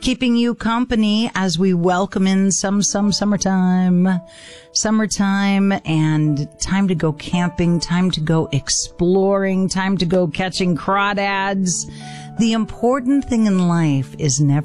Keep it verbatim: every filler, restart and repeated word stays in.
keeping you company as we welcome in some, some summertime, summertime and time to go camping, time to go exploring, time to go catching crawdads. The important thing in life is never